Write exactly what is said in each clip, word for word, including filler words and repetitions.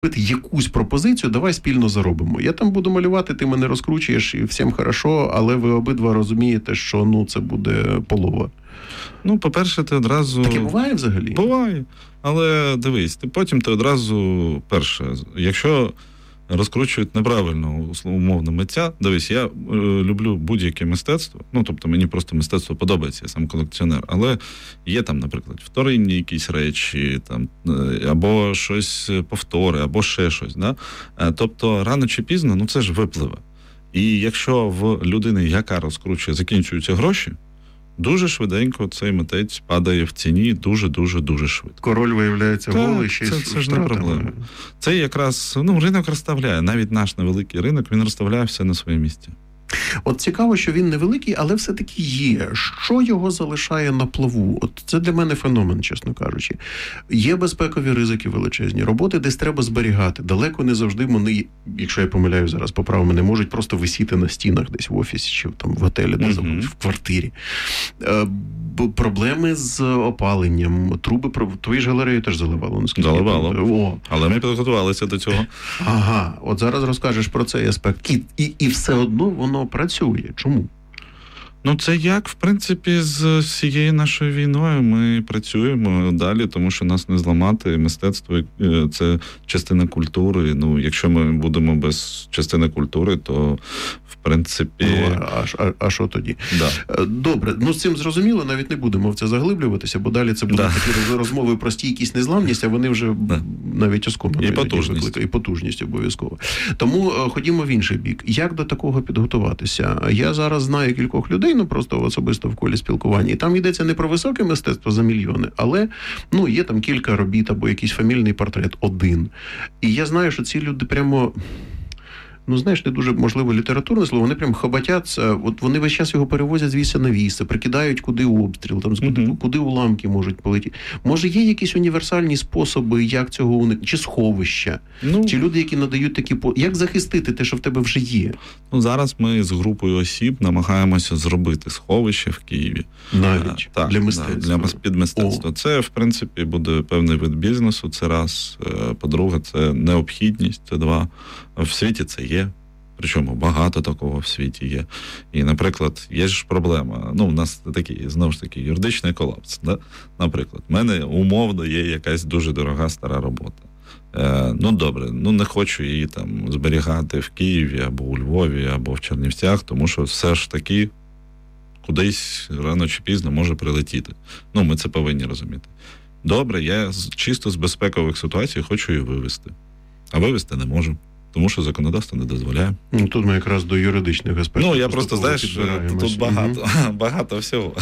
якусь пропозицію, давай спільно заробимо. Я там буду малювати, ти мене розкручуєш, і всім хорошо, але ви обидва розумієте, що ну це буде полова. Ну, по-перше, ти одразу... Таке буває взагалі? Буває. Але дивись, ти потім ти одразу, перше, якщо розкручують неправильно, умовно, митця, дивись, я е, люблю будь-яке мистецтво, ну, тобто мені просто мистецтво подобається, я сам колекціонер, але є там, наприклад, вторинні якісь речі, там, або щось повтори, або ще щось, да? Тобто, рано чи пізно, ну, це ж випливе. І якщо в людини, яка розкручує, закінчуються гроші, дуже швиденько цей митець падає в ціні дуже-дуже-дуже швидко. Король виявляється голий, ще й це, це ж не проблема. Це якраз, ну, ринок розставляє. Навіть наш невеликий ринок, він розставляє все на своє місце. От цікаво, що він невеликий, але все-таки є. Що його залишає на плаву? От це для мене феномен, чесно кажучи. Є безпекові ризики величезні. Роботи десь треба зберігати. Далеко не завжди вони, якщо я помиляю зараз, поправ мене, можуть просто висіти на стінах десь в офісі чи там в готелі, де mm-hmm. в квартирі. Е, проблеми з опаленням, труби, твої ж галереї теж заливало. Заливало. О. Але ми підготувалися до цього. Ага, от зараз розкажеш про цей аспект. І, і, і все одно воно працює. Чому? Ну, це як, в принципі, з всією нашою війною ми працюємо далі, тому що нас не зламати. Мистецтво – це частина культури. Ну, якщо ми будемо без частини культури, то, в принципі... Ну, а, а, а що тоді? Да. Добре, ну, з цим зрозуміло, навіть не будемо в це заглиблюватися, бо далі це будуть да. такі розмови про стійкість, незламність, а вони вже да. навіть оскомано. І потужність. І потужність обов'язково. Тому ходімо в інший бік. Як до такого підготуватися? Я зараз знаю кількох людей, ну, просто особисто в колі спілкування. І там йдеться не про високе мистецтво за мільйони, але, ну, є там кілька робіт або якийсь фамільний портрет один. І я знаю, що ці люди прямо... Ну, знаєш, не дуже, можливо, літературне слово, вони прям хабатяться, от вони весь час його перевозять з віса на віса, прикидають, куди обстріл, там, куди, mm-hmm. куди уламки можуть полетіти. Може, є якісь універсальні способи, як цього уникнути? Чи сховища? Ну, чи люди, які надають такі... По... Як захистити те, що в тебе вже є? Ну, зараз ми з групою осіб намагаємося зробити сховище в Києві. Навіть? А, так, для мистецтва? Для підмистецтва. О. Це, в принципі, буде певний вид бізнесу, це раз. По-друге, це необхідність, це два. В світі це є. Причому багато такого в світі є. І, наприклад, є ж проблема. Ну, у нас такий, знову ж таки, юридичний колапс. Да? Наприклад, в мене умовно є якась дуже дорога стара робота. Е, ну, добре, ну не хочу її там зберігати в Києві, або у Львові, або в Чернівцях, тому що все ж таки кудись рано чи пізно може прилетіти. Ну, ми це повинні розуміти. Добре, я чисто з безпекових ситуацій хочу її вивезти. А вивезти не можу. Тому що законодавство не дозволяє. Ну, тут ми якраз до юридичних аспектів. Ну, я просто, знаєш, тут багато, угу. багато всього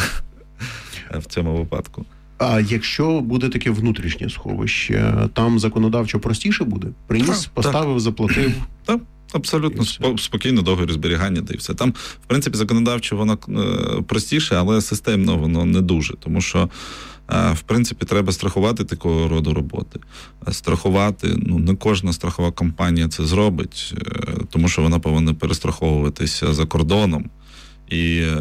в цьому випадку. А якщо буде таке внутрішнє сховище, там законодавчо простіше буде? Приніс, так, поставив, так. заплатив? Так, абсолютно спокійно, договір зберігання, та й все. Там, в принципі, законодавчо воно простіше, але системно воно не дуже, тому що в принципі, треба страхувати такого роду роботи. Страхувати, ну, не кожна страхова компанія це зробить, тому що вона повинна перестраховуватися за кордоном. І е,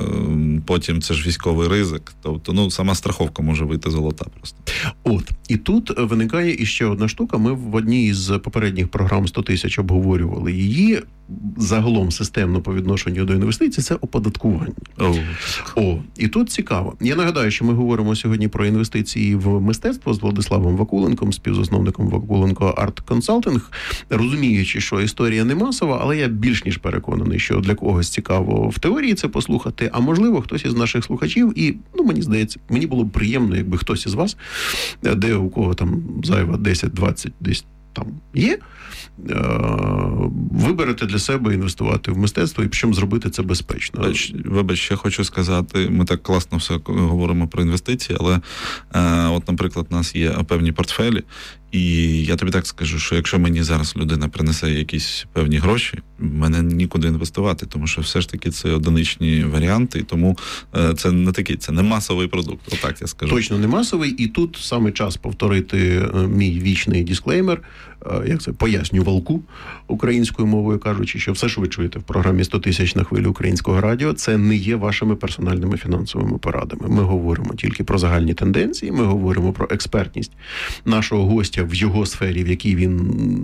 потім це ж військовий ризик. Тобто, ну, сама страховка може вийти золота просто. От. І тут виникає іще одна штука. Ми в одній з попередніх програм сто тисяч обговорювали її. Загалом системно по відношенню до інвестицій – це оподаткування. Oh. О, і тут цікаво. Я нагадаю, що ми говоримо сьогодні про інвестиції в мистецтво з Владиславом Вакуленком, співзасновником Вакуленко Арт Консалтинг, розуміючи, що історія не масова, але я більш ніж переконаний, що для когось цікаво в теорії це послухати, а можливо хтось із наших слухачів, і, ну, мені здається, мені було б приємно, якби хтось із вас, де у кого там зайва десять-двадцять десь там є, виберете для себе інвестувати в мистецтво і причому зробити це безпечно. Вибач, ще хочу сказати, ми так класно все говоримо про інвестиції, але от, наприклад, у нас є певні портфелі, і я тобі так скажу, що якщо мені зараз людина принесе якісь певні гроші, в мене нікуди інвестувати, тому що все ж таки це одиничні варіанти, і тому це не такий, це не масовий продукт, отак я скажу. Точно не масовий, і тут саме час повторити мій вічний дисклеймер, як це, пояснювалку українською мовою кажучи, що все, що ви чуєте в програмі сто тисяч на хвилі українського радіо, це не є вашими персональними фінансовими порадами. Ми говоримо тільки про загальні тенденції, ми говоримо про експертність нашого гостя в його сфері, в якій він